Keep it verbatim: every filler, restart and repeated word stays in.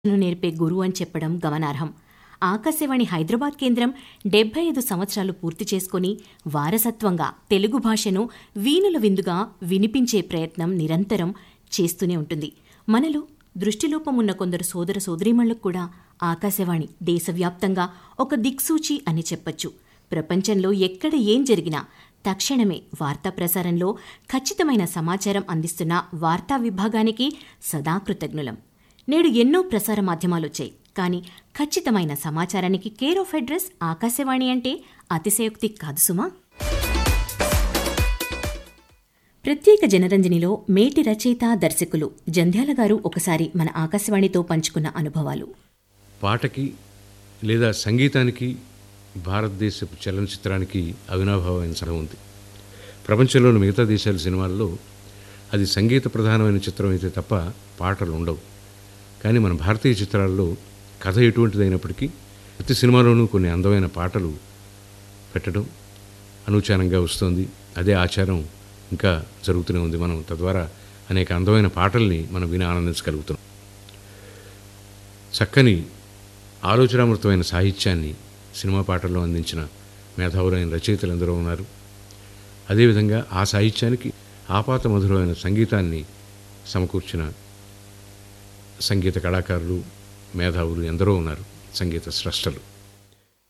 ను నేర్పే గురువు అని చెప్పడం గమనార్హం. ఆకాశవాణి హైదరాబాద్ కేంద్రం డెబ్బై ఐదు సంవత్సరాలు పూర్తి చేసుకుని వారసత్వంగా తెలుగు భాషను వీణుల విందుగా వినిపించే ప్రయత్నం నిరంతరం చేస్తూనే ఉంటుంది. మనలో దృష్టిలోపం ఉన్న కొందరు సోదర సోదరీమణులకు కూడా ఆకాశవాణి దేశవ్యాప్తంగా ఒక దిక్సూచి అని చెప్పొచ్చు. ప్రపంచంలో ఎక్కడ ఏం జరిగినా తక్షణమే వార్తా ప్రసారంలో ఖచ్చితమైన సమాచారం అందిస్తున్న వార్తా విభాగానికి సదా కృతజ్ఞులం. నేడు ఎన్నో ప్రసార మాధ్యమాలొచ్చాయి, కానీ ఖచ్చితమైన సమాచారానికి కేర్ ఆఫ్ అడ్రస్ ఆకాశవాణి అంటే అతిశయోక్తి కాదు సుమా. ప్రత్యేక జనరంజనిలో మేటి రచయిత దర్శకులు జంధ్యాల గారు ఒకసారి మన ఆకాశవాణితో పంచుకున్న అనుభవాలు. పాటకి లేదా సంగీతానికి భారతదేశపు చలనచిత్రానికి అవినాభావమైన సరం ఉంది. ప్రపంచంలోని మిగతా దేశాల సినిమాల్లో అది సంగీత ప్రధానమైన చిత్రం అయితే తప్ప పాటలు ఉండవు. కానీ మన భారతీయ చిత్రాల్లో కథ ఎటువంటిదైనప్పటికీ ప్రతి సినిమాలోనూ కొన్ని అందమైన పాటలు పెట్టడం అనూచానంగా వస్తుంది. అదే ఆచారం ఇంకా జరుగుతూనే ఉంది. మనం తద్వారా అనేక అందమైన పాటల్ని మనం విని ఆనందించగలుగుతున్నాం. చక్కని ఆలోచనామృతమైన సాహిత్యాన్ని సినిమా పాటల్లో అందించిన మేధావులైన రచయితలు ఎందరో ఉన్నారు. అదేవిధంగా ఆ సాహిత్యానికి ఆపాత మధురమైన సంగీతాన్ని సమకూర్చిన సంగీత కళాకారులు, మేధావులు ఎందరో ఉన్నారు, సంగీత స్రష్టలు.